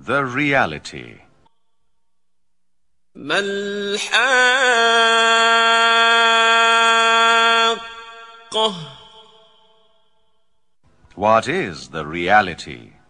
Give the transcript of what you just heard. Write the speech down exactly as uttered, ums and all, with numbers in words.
The reality. ما الحاقة. What is the reality?